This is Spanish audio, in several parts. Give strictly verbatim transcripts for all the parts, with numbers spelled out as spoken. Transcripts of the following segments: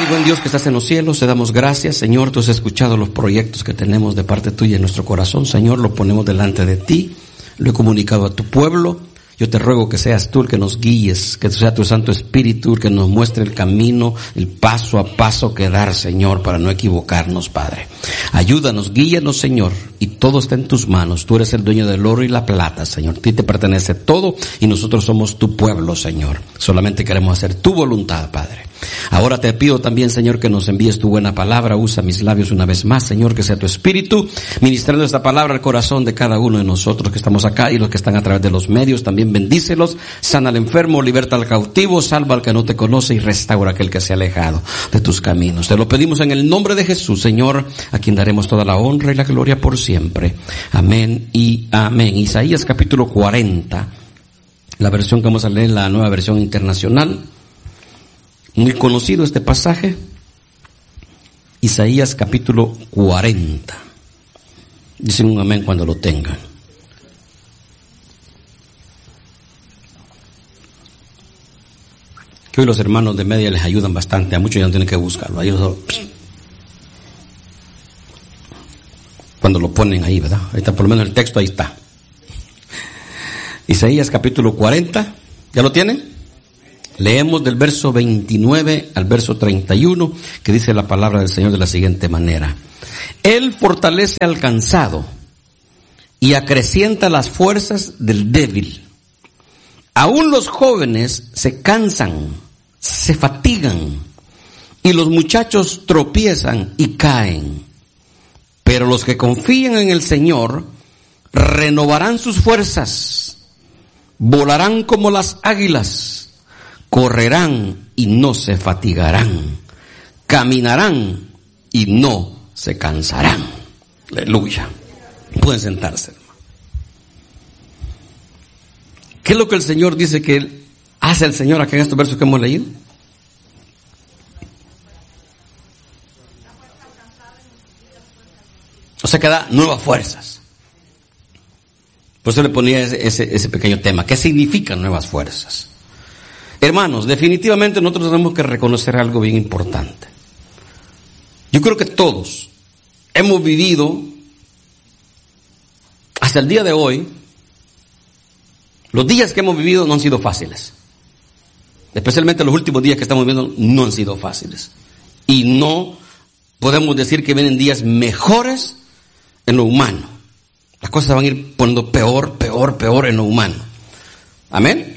buen Dios que estás en los cielos, te damos gracias, Señor. Tú has escuchado los proyectos que tenemos de parte tuya en nuestro corazón, Señor. Lo ponemos delante de ti, lo he comunicado a tu pueblo. Yo te ruego que seas tú el que nos guíes, que sea tu Santo Espíritu el que nos muestre el camino, el paso a paso que dar, Señor, para no equivocarnos, Padre. Ayúdanos, guíanos, Señor, y todo está en tus manos. Tú eres el dueño del oro y la plata, Señor. A ti te pertenece todo y nosotros somos tu pueblo, Señor. Solamente queremos hacer tu voluntad, Padre. Ahora te pido también, Señor, que nos envíes tu buena palabra. Usa mis labios una vez más, Señor, que sea tu Espíritu ministrando esta palabra al corazón de cada uno de nosotros que estamos acá y los que están a través de los medios. También bendícelos, sana al enfermo, liberta al cautivo, salva al que no te conoce y restaura a aquel que se ha alejado de tus caminos. Te lo pedimos en el nombre de Jesús, Señor, a quien daremos toda la honra y la gloria por siempre. Amén y amén. Isaías capítulo cuarenta, la versión que vamos a leer, la Nueva Versión Internacional. Muy conocido este pasaje, Isaías capítulo cuarenta. Dicen un amén cuando lo tengan. Que hoy los hermanos de media les ayudan bastante, a muchos ya no tienen que buscarlo. Ahí los, cuando lo ponen ahí, ¿verdad? Ahí está, por lo menos el texto ahí está. Isaías capítulo cuarenta, ¿ya lo tienen? Leemos del verso veintinueve al verso treinta y uno, que dice la palabra del Señor de la siguiente manera. Él fortalece al cansado y acrecienta las fuerzas del débil. Aún los jóvenes se cansan, se fatigan, y los muchachos tropiezan y caen. Pero los que confían en el Señor renovarán sus fuerzas, volarán como las águilas. Correrán y no se fatigarán, caminarán y no se cansarán. Aleluya. Pueden sentarse, hermano. ¿Qué es lo que el Señor dice que hace el Señor aquí en estos versos que hemos leído? O sea que da nuevas fuerzas. Por eso le ponía ese, ese, ese pequeño tema. ¿Qué significan nuevas fuerzas? Hermanos, definitivamente nosotros tenemos que reconocer algo bien importante. Yo creo que todos hemos vivido, hasta el día de hoy, los días que hemos vivido no han sido fáciles. Especialmente los últimos días que estamos viviendo no han sido fáciles. Y no podemos decir que vienen días mejores en lo humano. Las cosas van a ir poniendo peor, peor, peor en lo humano. Amén.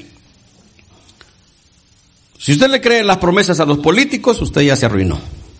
Si usted le cree las promesas a los políticos, usted ya se arruinó.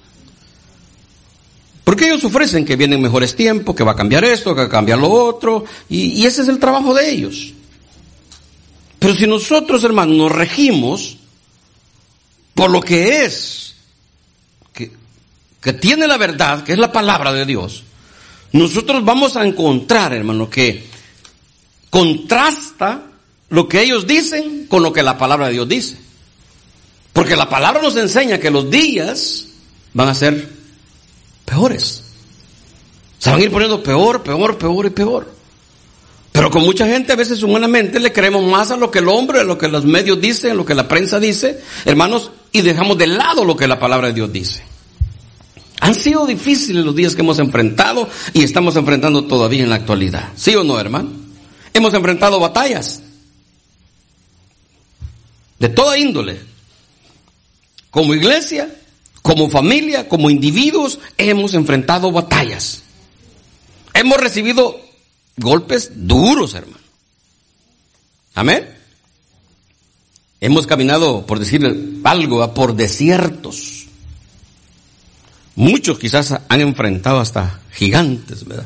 Porque ellos ofrecen que vienen mejores tiempos, que va a cambiar esto, que va a cambiar lo otro, y, y ese es el trabajo de ellos. Pero si nosotros, hermanos, nos regimos por lo que es, que, que tiene la verdad, que es la palabra de Dios, nosotros vamos a encontrar, hermano, que contrasta lo que ellos dicen con lo que la palabra de Dios dice. Porque la palabra nos enseña que los días van a ser peores. Se van a ir poniendo peor, peor, peor y peor. Pero con mucha gente a veces humanamente le creemos más a lo que el hombre, a lo que los medios dicen, a lo que la prensa dice, hermanos, y dejamos de lado lo que la palabra de Dios dice. Han sido difíciles los días que hemos enfrentado y estamos enfrentando todavía en la actualidad. ¿Sí o no, hermano? Hemos enfrentado batallas de toda índole. Como iglesia, como familia, como individuos, hemos enfrentado batallas. Hemos recibido golpes duros, hermano. Amén. Hemos caminado, por decir algo, por desiertos. Muchos quizás han enfrentado hasta gigantes, ¿verdad?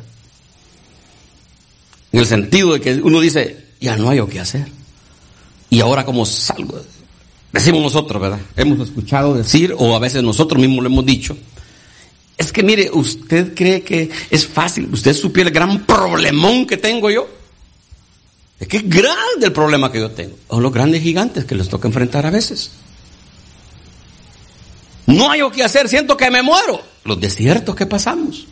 En el sentido de que uno dice, ya no hay o qué hacer. Y ahora cómo salgo. Decimos nosotros, ¿verdad? Hemos escuchado decir, o a veces nosotros mismos lo hemos dicho. Es que mire, usted cree que es fácil. Usted supiera el gran problemón que tengo yo. Es que es grande el problema que yo tengo. O los grandes gigantes que les toca enfrentar a veces. No hay o qué hacer, siento que me muero. Los desiertos que pasamos.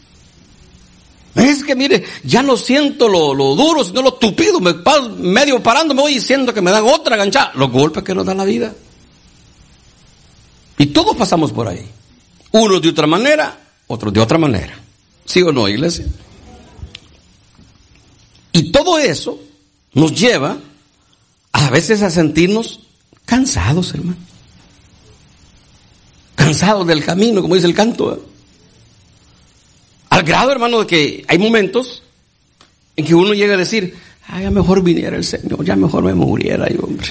Es que mire, ya no siento lo, lo duro, sino lo tupido. Me paso medio parando, me voy diciendo que me dan otra ganchada. Los golpes que nos da la vida. Y todos pasamos por ahí. Unos de otra manera, otros de otra manera. ¿Sí o no, iglesia? Y todo eso nos lleva a veces a sentirnos cansados, hermano. Cansados del camino, como dice el canto, ¿eh? Al grado, hermano, de que hay momentos en que uno llega a decir, ah, ya mejor viniera el Señor, ya mejor me muriera yo, hombre.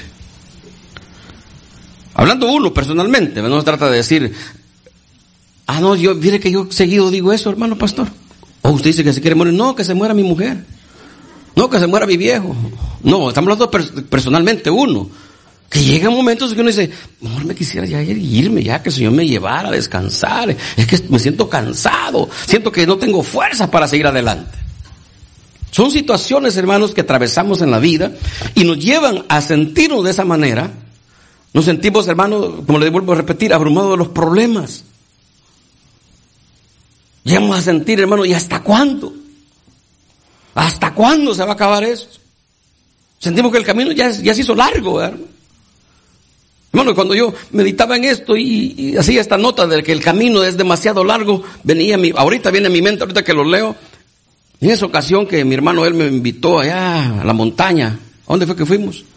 Hablando uno personalmente, no se trata de decir, ah, no, yo, mire que yo seguido digo eso, hermano pastor. O usted dice que se quiere morir, no, que se muera mi mujer. No, que se muera mi viejo. No, estamos hablando per- personalmente uno. Que llega momentos en que uno dice, mejor me quisiera ya irme, ya que el Señor me llevara a descansar. Es que me siento cansado, siento que no tengo fuerza para seguir adelante. Son situaciones, hermanos, que atravesamos en la vida y nos llevan a sentirnos de esa manera. Nos sentimos, hermanos, como les vuelvo a repetir, abrumados de los problemas. Llegamos a sentir, hermano, ¿y hasta cuándo? ¿Hasta cuándo se va a acabar eso? Sentimos que el camino ya, ya se hizo largo, ¿verdad? Hermano, cuando yo meditaba en esto y, y hacía esta nota de que el camino es demasiado largo, venía mi, ahorita viene a mi mente, ahorita que lo leo, en esa ocasión que mi hermano, él me invitó allá a la montaña. ¿A dónde fue que fuimos?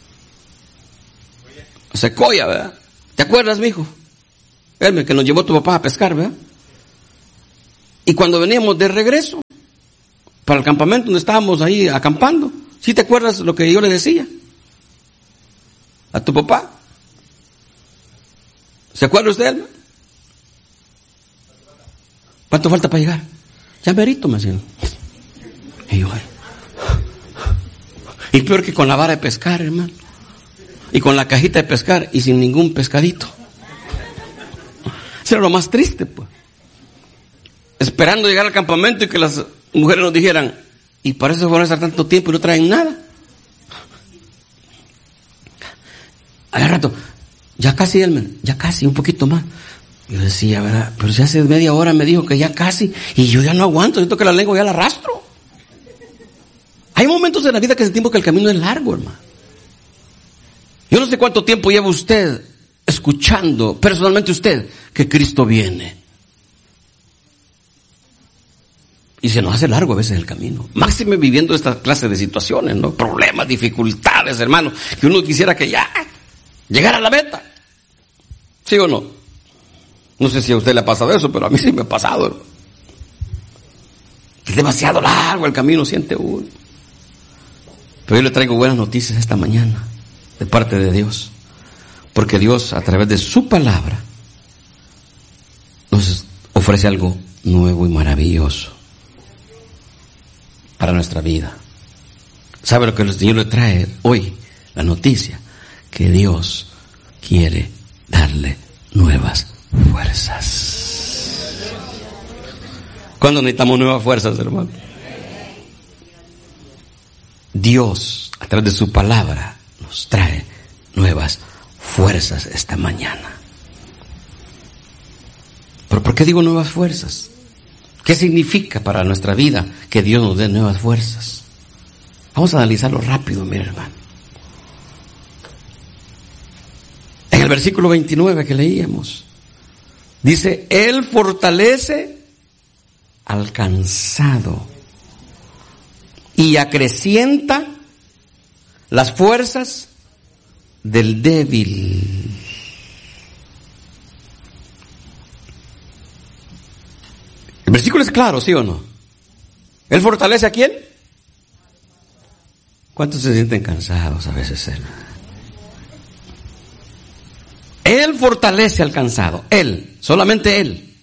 A Secoya, ¿verdad? ¿Te acuerdas, mijo? Él que nos llevó tu papá a pescar, ¿verdad? Y cuando veníamos de regreso para el campamento donde estábamos ahí acampando, ¿sí te acuerdas lo que yo le decía a tu papá? ¿Se acuerda usted, hermano? ¿Cuánto falta para llegar? Ya merito, me decían. Y yo, ay. Y peor que con la vara de pescar, hermano. Y con la cajita de pescar y sin ningún pescadito. Eso era lo más triste, pues. Esperando llegar al campamento y que las mujeres nos dijeran, y para eso van a estar tanto tiempo y no traen nada. Al rato, ya casi, Elmer, ya casi, un poquito más. Yo decía, ¿verdad? Pero si hace media hora me dijo que ya casi, y yo ya no aguanto, siento que la lengua ya la arrastro. Hay momentos en la vida que sentimos que el camino es largo, hermano. Yo no sé cuánto tiempo lleva usted escuchando, personalmente usted, que Cristo viene. Y se nos hace largo a veces el camino. Máxime viviendo esta clase de situaciones, ¿no? Problemas, dificultades, hermano. Que uno quisiera que ya llegara a la meta. ¿Sí o no? No sé si a usted le ha pasado eso, pero a mí sí me ha pasado, hermano. Es demasiado largo el camino, siente uno. Pero yo le traigo buenas noticias esta mañana, de parte de Dios. Porque Dios, a través de su palabra, nos ofrece algo nuevo y maravilloso para nuestra vida. ¿Sabe lo que el Señor le trae hoy? La noticia que Dios quiere darle nuevas fuerzas. ¿Cuándo necesitamos nuevas fuerzas, hermano? Dios, a través de su palabra, nos trae nuevas fuerzas esta mañana. ¿Pero por qué digo nuevas fuerzas? ¿Qué significa para nuestra vida que Dios nos dé nuevas fuerzas? Vamos a analizarlo rápido, mire, hermano. En el versículo veintinueve que leíamos, dice, Él fortalece al cansado y acrecienta las fuerzas del débil. El versículo es claro, ¿sí o no? ¿Él fortalece a quién? ¿Cuántos se sienten cansados a veces? Él, él fortalece al cansado. Él, solamente Él.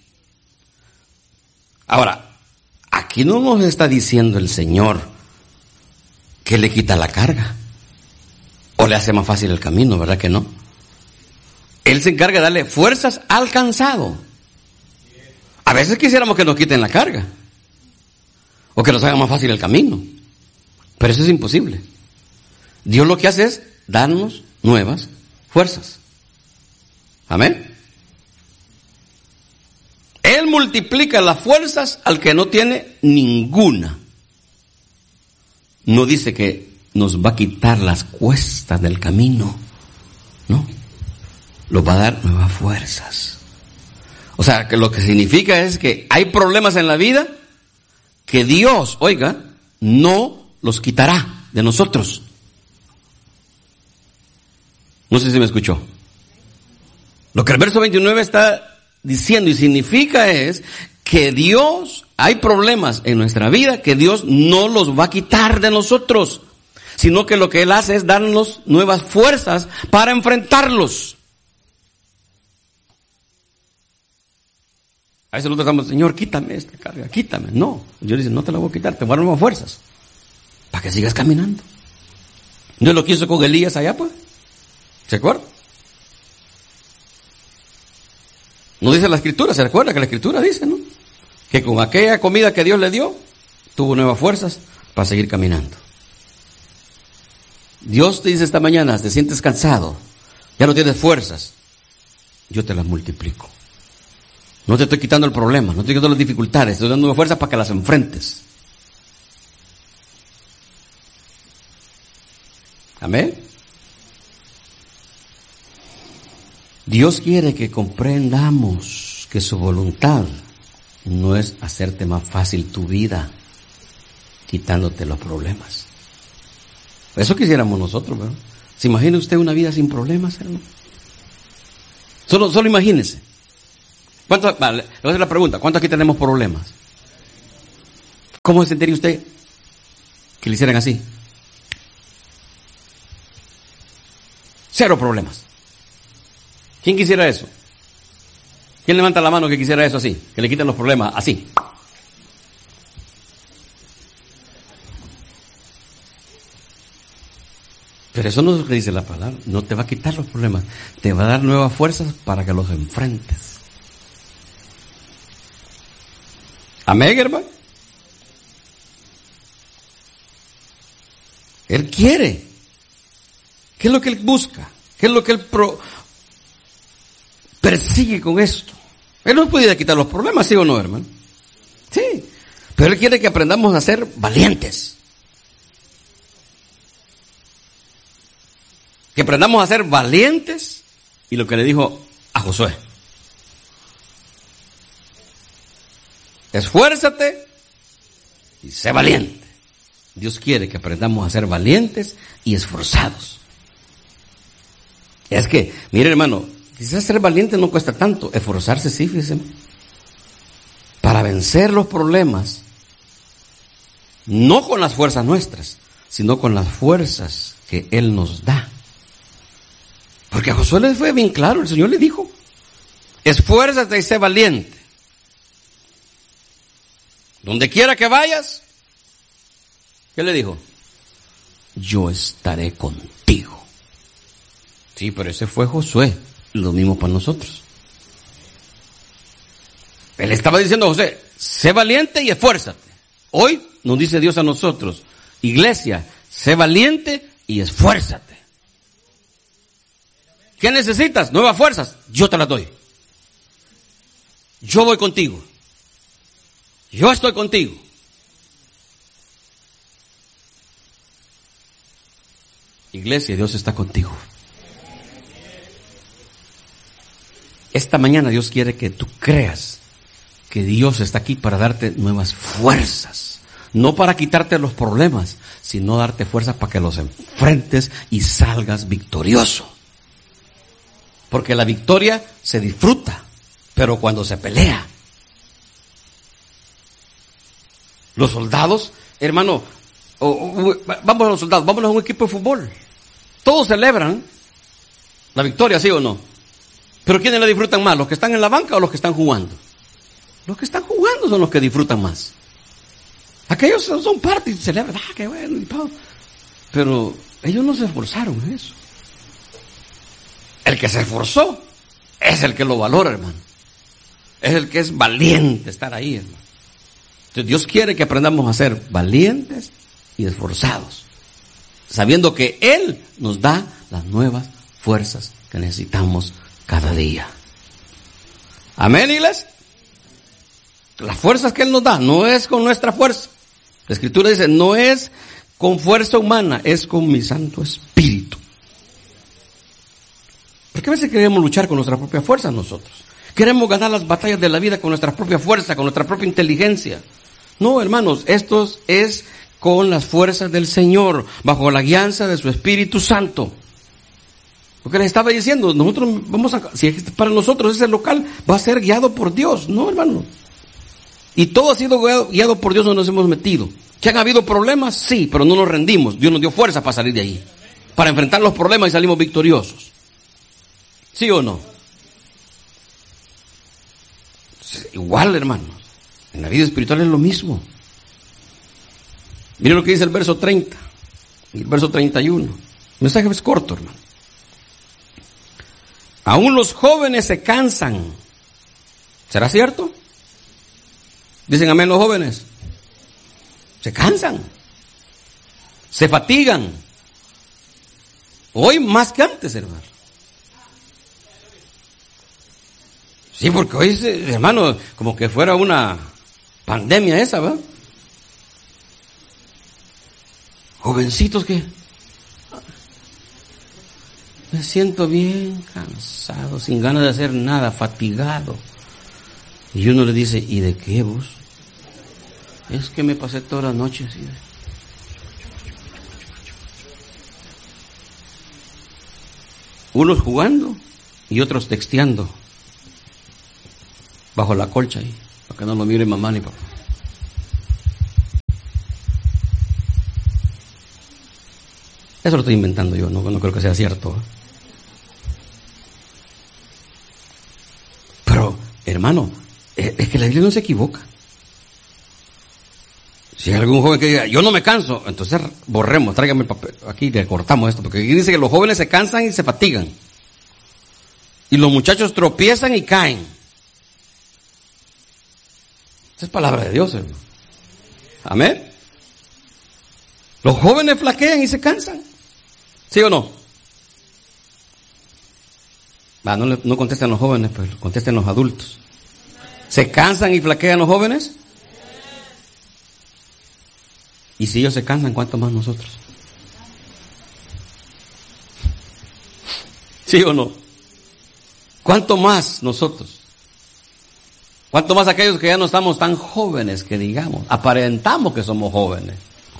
Ahora, aquí no nos está diciendo el Señor que le quita la carga o le hace más fácil el camino, ¿verdad que no? Él se encarga de darle fuerzas al cansado. A veces quisiéramos que nos quiten la carga o que nos haga más fácil el camino, pero eso es imposible. Dios lo que hace es darnos nuevas fuerzas. Amén. Él multiplica las fuerzas al que no tiene ninguna. No dice que nos va a quitar las cuestas del camino, ¿no? Los va a dar nuevas fuerzas. O sea, que lo que significa es que hay problemas en la vida que Dios, oiga, no los quitará de nosotros. No sé si me escuchó. Lo que el verso veintinueve está diciendo y significa es que Dios, hay problemas en nuestra vida que Dios no los va a quitar de nosotros, sino que lo que Él hace es darnos nuevas fuerzas para enfrentarlos. A veces nosotros estamos, Señor, quítame esta carga, quítame. No, Dios dice, no te la voy a quitar, te voy a dar nuevas fuerzas para que sigas caminando. Dios lo quiso con Elías allá, pues. ¿Se acuerda? No dice la Escritura, se recuerda que la Escritura dice, ¿no? Que con aquella comida que Dios le dio, tuvo nuevas fuerzas para seguir caminando. Dios te dice esta mañana, te sientes cansado, ya no tienes fuerzas, yo te las multiplico. No te estoy quitando el problema, no te estoy quitando las dificultades, te estoy dando fuerzas para que las enfrentes. Amén. Dios quiere que comprendamos que su voluntad no es hacerte más fácil tu vida, quitándote los problemas. Eso quisiéramos nosotros, ¿verdad? ¿Se imagina usted una vida sin problemas, hermano? Solo, solo imagínese. ¿Cuántos, vale, le voy a hacer la pregunta, ¿cuántos aquí tenemos problemas? ¿Cómo se sentiría usted que le hicieran así? Cero problemas. ¿Quién quisiera eso? ¿Quién levanta la mano que quisiera eso así? Que le quiten los problemas así. Pero eso no es lo que dice la palabra. No te va a quitar los problemas. Te va a dar nuevas fuerzas para que los enfrentes. Amén, hermano. Él quiere. ¿Qué es lo que Él busca? ¿Qué es lo que Él pro, persigue con esto? Él nos puede quitar los problemas, ¿sí o no, hermano? Sí. Pero Él quiere que aprendamos a ser valientes. Que aprendamos a ser valientes. Y lo que le dijo a Josué: esfuérzate y sé valiente. Dios quiere que aprendamos a ser valientes y esforzados. Es que, mire, hermano, quizás ser valiente no cuesta tanto, esforzarse sí, fíjese. Para vencer los problemas, no con las fuerzas nuestras, sino con las fuerzas que Él nos da. Porque a Josué le fue bien claro, el Señor le dijo: esfuérzate y sé valiente. Donde quiera que vayas, ¿qué le dijo? Yo estaré contigo. Sí, pero ese fue Josué. Lo mismo para nosotros. Él estaba diciendo a José: sé valiente y esfuérzate. Hoy nos dice Dios a nosotros: iglesia, sé valiente y esfuérzate. ¿Qué necesitas? Nuevas fuerzas. Yo te las doy. Yo voy contigo. Yo estoy contigo. Iglesia, Dios está contigo. Esta mañana Dios quiere que tú creas que Dios está aquí para darte nuevas fuerzas. No para quitarte los problemas, sino darte fuerzas para que los enfrentes y salgas victorioso. Porque la victoria se disfruta, pero cuando se pelea. Los soldados, hermano, oh, oh, vamos a los soldados, vámonos a un equipo de fútbol. Todos celebran la victoria, ¿sí o no? Pero ¿quiénes la disfrutan más? ¿Los que están en la banca o los que están jugando? Los que están jugando son los que disfrutan más. Aquellos son parte y celebran, ah, qué bueno y todo. Pero ellos no se esforzaron en eso. El que se esforzó es el que lo valora, hermano. Es el que es valiente estar ahí, hermano. Entonces Dios quiere que aprendamos a ser valientes y esforzados, sabiendo que Él nos da las nuevas fuerzas que necesitamos cada día. Amén, iglesia. Las fuerzas que Él nos da no es con nuestra fuerza. La Escritura dice, no es con fuerza humana, es con mi Santo Espíritu. Porque a veces queremos luchar con nuestra propia fuerza nosotros. Queremos ganar las batallas de la vida con nuestra propia fuerza, con nuestra propia inteligencia. No, hermanos, esto es con las fuerzas del Señor, bajo la guianza de su Espíritu Santo. Porque les estaba diciendo, nosotros vamos a, si es para nosotros ese local va a ser guiado por Dios, ¿no, hermano? Y todo ha sido guiado, guiado por Dios donde nos hemos metido. ¿Que han habido problemas? Sí, pero no nos rendimos. Dios nos dio fuerza para salir de ahí, para enfrentar los problemas y salimos victoriosos. ¿Sí o no? Igual, hermanos, en la vida espiritual es lo mismo. Miren lo que dice el verso treinta y el verso treinta y uno. El mensaje es corto, hermano. Aún los jóvenes se cansan. ¿Será cierto? Dicen amén los jóvenes. Se cansan. Se fatigan. Hoy más que antes, hermano. Sí, porque hoy, hermano, como que fuera una pandemia esa, ¿verdad? Jovencitos que me siento bien cansado, sin ganas de hacer nada, fatigado. Y uno le dice, ¿y de qué vos? Es que me pasé toda la noche así. Unos jugando y otros texteando. Bajo la colcha ahí, para que no lo mire mamá ni papá. Eso lo estoy inventando yo, no, no creo que sea cierto. Pero, hermano, es, es que la Biblia no se equivoca. Si hay algún joven que diga, yo no me canso, entonces borremos, tráigame el papel, aquí le cortamos esto, porque aquí dice que los jóvenes se cansan y se fatigan. Y los muchachos tropiezan y caen. Esa es palabra de Dios, hermano. Amén. Los jóvenes flaquean y se cansan. ¿Sí o no? Va, no, le, no contesten los jóvenes, pero contesten los adultos. ¿Se cansan y flaquean los jóvenes? Y si ellos se cansan, ¿cuánto más nosotros? ¿Sí o no? ¿Cuánto más nosotros? ¿Cuánto más aquellos que ya no estamos tan jóvenes que digamos, aparentamos que somos jóvenes?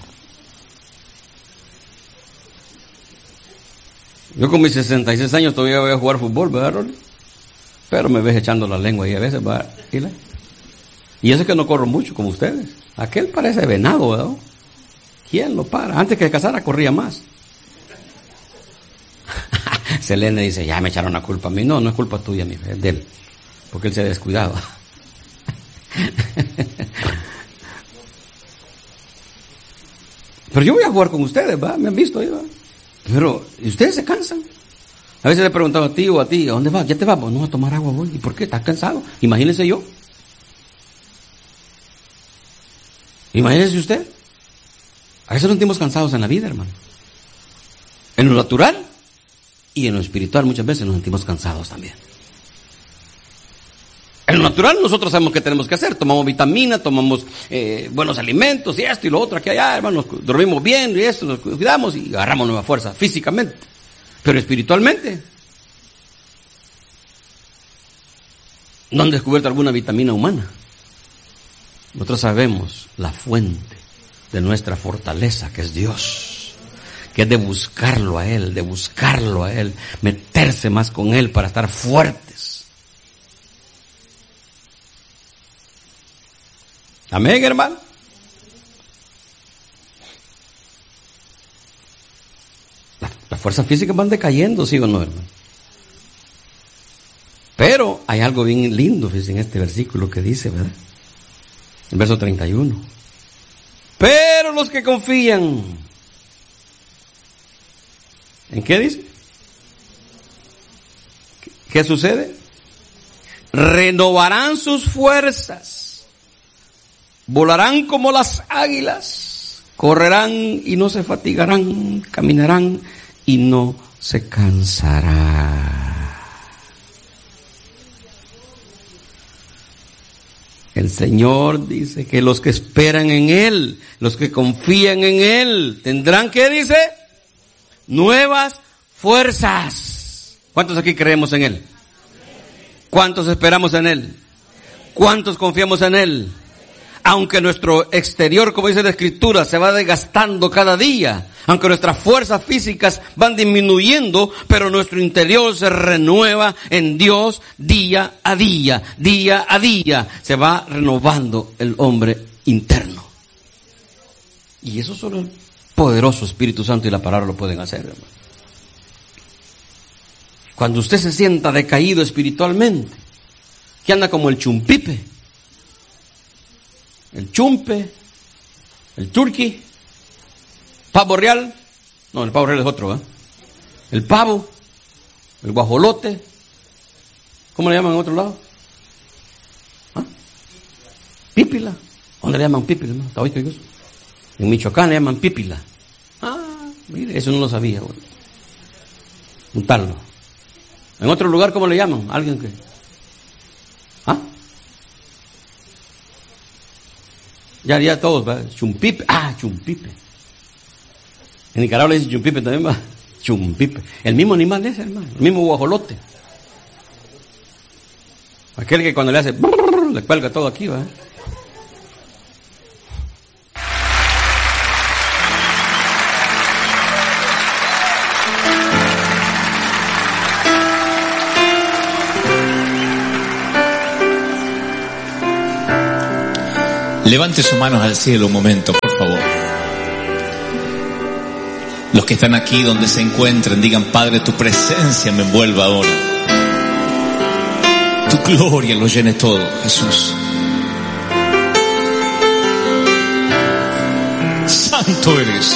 Yo con mis sesenta y seis años todavía voy a jugar fútbol, ¿verdad, Rolly? Pero me ves echando la lengua ahí a veces, ¿verdad? Y eso es que no corro mucho como ustedes. Aquel parece venado, ¿verdad? ¿Quién lo para? Antes que casara corría más. Selene dice, ya me echaron la culpa a mí. No, no es culpa tuya, mi fe, es de él. Porque él se ha descuidado. Pero yo voy a jugar con ustedes, ¿verdad? Me han visto ahí, ¿verdad? Pero, ¿y ustedes se cansan? A veces le he preguntado a ti o a ti, ¿a dónde vas? ¿Ya te vamos? No, a tomar agua voy. ¿Y por qué? ¿Estás cansado? Imagínese yo. Imagínese usted. A veces nos sentimos cansados en la vida, hermano. En lo natural y en lo espiritual muchas veces nos sentimos cansados también. En lo natural nosotros sabemos qué tenemos que hacer. Tomamos vitamina, tomamos eh, buenos alimentos y esto y lo otro, aquí allá, hermanos, dormimos bien y esto, nos cuidamos y agarramos nueva fuerza físicamente. Pero espiritualmente, no han descubierto alguna vitamina humana. Nosotros sabemos la fuente de nuestra fortaleza, que es Dios, que es de buscarlo a Él, de buscarlo a Él, meterse más con Él para estar fuertes. Amén, hermano. Las la fuerzas físicas van decayendo, ¿sí o no, hermano? Pero hay algo bien lindo, fíjense, en este versículo que dice, ¿verdad? El verso treinta y uno. Pero los que confían, ¿en qué dice? ¿Qué, qué sucede? Renovarán sus fuerzas, volarán como las águilas, correrán y no se fatigarán, caminarán y no se cansarán. El Señor dice que los que esperan en Él, los que confían en Él, tendrán, ¿qué dice? Nuevas fuerzas. ¿Cuántos aquí creemos en Él? ¿Cuántos esperamos en Él? ¿Cuántos confiamos en Él? Aunque nuestro exterior, como dice la Escritura, se va desgastando cada día, aunque nuestras fuerzas físicas van disminuyendo, pero nuestro interior se renueva en Dios día a día, día a día. Se va renovando el hombre interno. Y eso solo el poderoso Espíritu Santo y la palabra lo pueden hacer, hermano. Cuando usted se sienta decaído espiritualmente, que anda como el chumpipe, el chumpe, el turqui, pavo real, no, el pavo real es otro, ¿eh? El pavo, el guajolote, ¿cómo le llaman en otro lado? ¿Ah? Pípila, ¿dónde le llaman pípila? ¿No? ¿Está oído eso? En Michoacán le llaman pípila. Ah, mire, eso no lo sabía, bueno. Untarlo. En otro lugar, ¿cómo le llaman? Alguien que... ¿Ah? Ya haría todos, ¿va? Chumpipe. Ah, chumpipe. En Nicaragua le dicen chumpipe también, va. Chumpipe. El mismo animal ese, hermano. El mismo guajolote. Aquel que cuando le hace... brrr, le cuelga todo aquí, va. Levante sus manos al cielo un momento, por favor. Los que están aquí donde se encuentren, digan: Padre, tu presencia me envuelva ahora. Tu gloria lo llene todo, Jesús. Santo eres.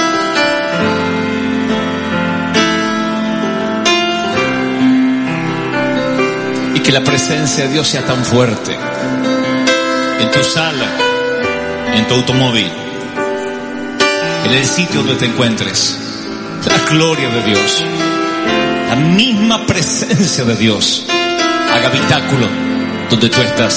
Y que la presencia de Dios sea tan fuerte en tu sala, en tu automóvil, en el sitio donde te encuentres. La gloria de Dios, la misma presencia de Dios haga habitáculo donde tú estás.